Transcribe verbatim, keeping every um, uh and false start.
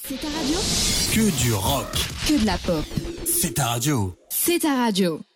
C'est ta radio? Que du rock. Que de la pop. C'est ta radio. C'est ta radio.